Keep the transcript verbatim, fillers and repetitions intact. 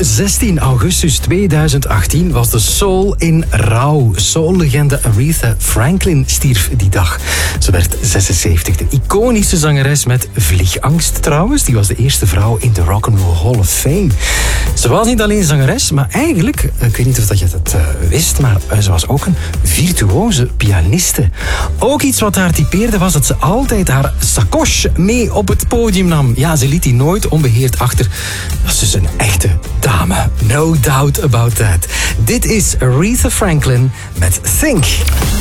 zestien augustus tweeduizend achttien was de soul in rouw. Soul-legende Aretha Franklin stierf die dag. Ze werd zesenzeventig. De iconische zangeres met vliegangst trouwens. Die was de eerste vrouw in de Rock and Roll Hall of Fame. Ze was niet alleen zangeres, maar eigenlijk, ik weet niet of dat je dat uh, wist, maar uh, ze was ook een virtuoze pianiste. Ook iets wat haar typeerde was dat ze altijd haar sacoche mee op het podium nam. Ja, ze liet die nooit onbeheerd achter. Dat is dus een echte dame. No doubt about that. Dit is Aretha Franklin met Think.